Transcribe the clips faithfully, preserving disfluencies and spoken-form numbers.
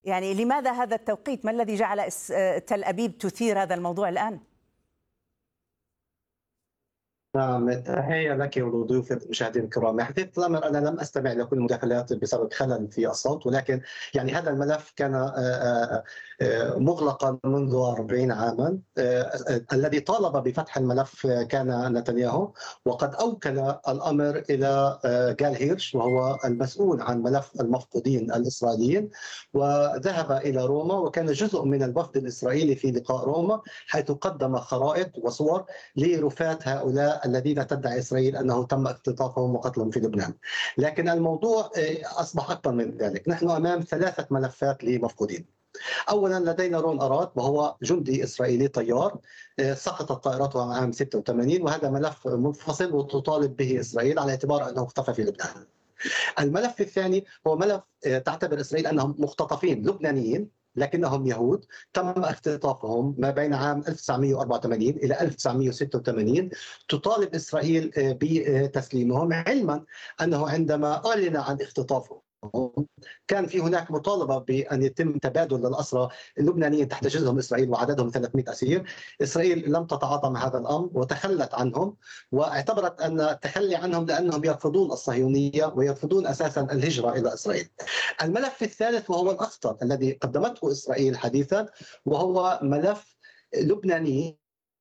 يعني لماذا هذا التوقيت؟ ما الذي جعل تل أبيب تثير هذا الموضوع الآن؟ نعم، تحية لك ولضيوفك المشاهدين الكرام. حقيقة الأمر أنا لم أستمع إلى كل المداخلات بسبب خلل في الصوت، ولكن يعني هذا الملف كان مغلقا منذ أربعين عاما. الذي طالب بفتح الملف كان نتنياهو، وقد أوكل الأمر إلى جال هيرش وهو المسؤول عن ملف المفقودين الإسرائيليين، وذهب إلى روما وكان جزء من الوفد الإسرائيلي في لقاء روما، حيث قدم خرائط وصور لرفات هؤلاء الذين تدعي إسرائيل أنه تم اختطافهم وقتلهم في لبنان. لكن الموضوع أصبح أكبر من ذلك. نحن أمام ثلاثة ملفات لمفقودين. أولا لدينا رون أراد، وهو جندي إسرائيلي طيار سقطت طائرته عام ستة وثمانين، وهذا ملف منفصل وتطالب به إسرائيل على اعتبار أنه اختفى في لبنان. الملف الثاني هو ملف تعتبر إسرائيل أنهم مختطفين لبنانيين لكنهم يهود تم اختطافهم ما بين عام ألف وتسعمئة وأربعة وثمانين إلى ألف وتسعمئة وستة وثمانين. تطالب إسرائيل بتسليمهم، علما أنه عندما أعلن عن اختطافهم كان في هناك مطالبة بأن يتم تبادل الأسرى اللبنانيين تحت جزءهم إسرائيل وعددهم ثلاثمئة أسير. إسرائيل لم تتعاطى مع هذا الأمر وتخلت عنهم، واعتبرت أن التخلي عنهم لأنهم يرفضون الصهيونية ويرفضون أساسا الهجرة إلى إسرائيل. الملف الثالث وهو الأخطر الذي قدمته إسرائيل حديثا، وهو ملف لبنانيين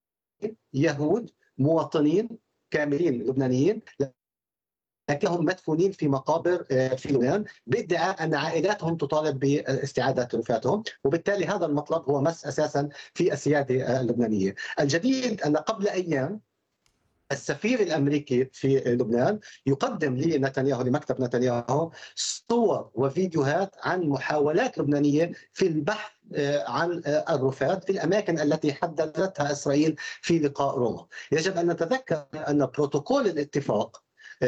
يهود مواطنين كاملين لبنانيين لكنهم مدفونين في مقابر في لبنان بادعاء أن عائلاتهم تطالب باستعادة رفاتهم، وبالتالي هذا المطلب هو مس أساسا في السيادة اللبنانية. الجديد أن قبل أيام السفير الأمريكي في لبنان يقدم لنتنياهو لمكتب نتنياهو صور وفيديوهات عن محاولات لبنانية في البحث عن الرفات في الأماكن التي حددتها إسرائيل في لقاء روما. يجب أن نتذكر أن بروتوكول الاتفاق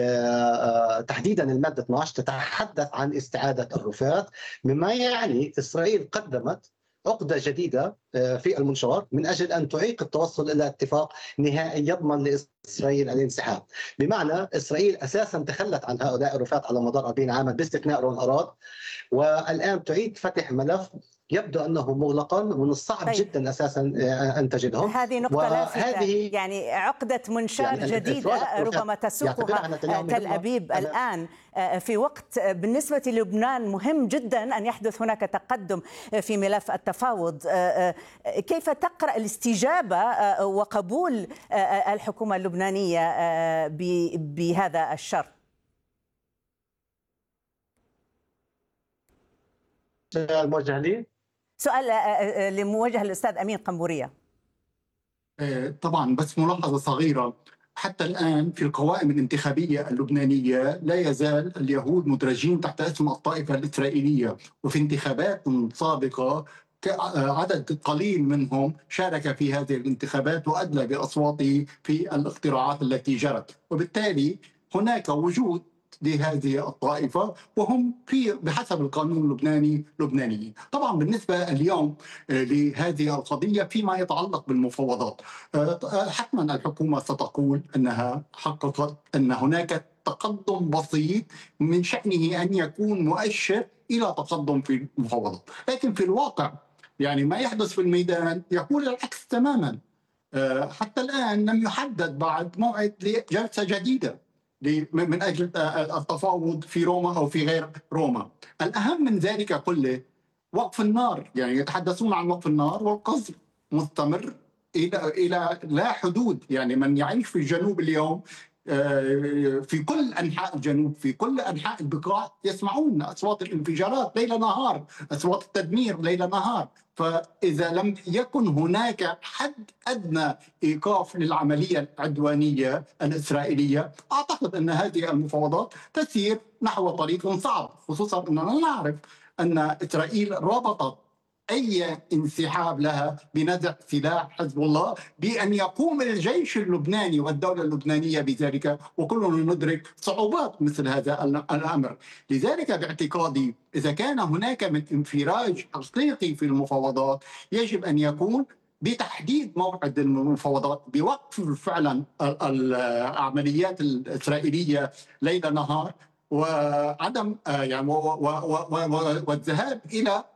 تحديدا المادة اثني عشر تتحدث عن استعادة الرفات، مما يعني إسرائيل قدمت عقدة جديدة في المنشار من أجل أن تعيق التوصل إلى اتفاق نهائي يضمن لإسرائيل الانسحاب. بمعنى إسرائيل أساسا تخلت عن هؤلاء الرفات على مدار أربعين عاما باستثناء رون أراد، والآن تعيد فتح ملف يبدو أنه مغلقا ومن الصعب طيب. جدا أساسا أن تجدهم. هذه نقطة لافتة، يعني عقدة منشار يعني جديدة ربما تسوقها تل أبيب الآن في وقت بالنسبة للبنان مهم جدا أن يحدث هناك تقدم في ملف التفاوض. كيف تقرأ الاستجابة وقبول الحكومة اللبنانية بهذا الشرط؟ الموجه لي سؤال لموجه للأستاذ أمين قنبورية. طبعا بس ملاحظة صغيرة، حتى الآن في القوائم الانتخابية اللبنانية لا يزال اليهود مدرجين تحت اسم الطائفة الإسرائيلية، وفي انتخابات سابقة عدد قليل منهم شارك في هذه الانتخابات وأدلى بأصواته في الاقتراعات التي جرت، وبالتالي هناك وجود لهذه الطائفة وهم في بحسب القانون اللبناني لبنانيين. طبعا بالنسبة اليوم لهذه القضية فيما يتعلق بالمفاوضات، حتما الحكومة ستقول أنها حققت أن هناك تقدم بسيط من شأنه أن يكون مؤشر إلى تقدم في المفاوضات، لكن في الواقع يعني ما يحدث في الميدان يقول العكس تماما. حتى الآن لم يحدد بعد موعد لجلسة جديدة من أجل التفاوض في روما أو في غير روما. الأهم من ذلك كله وقف النار، يعني يتحدثون عن وقف النار والقصف مستمر إلى إلى لا حدود. يعني من يعيش في الجنوب اليوم في كل أنحاء الجنوب في كل أنحاء البقاع يسمعون أصوات الانفجارات ليل نهار، أصوات التدمير ليل نهار. فإذا لم يكن هناك حد أدنى إيقاف للعملية العدوانية الإسرائيلية، أعتقد أن هذه المفاوضات تسير نحو طريق صعب، خصوصا أننا نعرف أن إسرائيل ربطت أي انسحاب لها بنزع سلاح حزب الله بأن يقوم الجيش اللبناني والدولة اللبنانية بذلك، وكلنا ندرك صعوبات مثل هذا الأمر. لذلك باعتقادي إذا كان هناك من انفراج حقيقي في المفاوضات يجب أن يكون بتحديد موعد المفاوضات، بوقف فعلا العمليات الإسرائيلية ليل نهار، وعدم يعني والذهاب إلى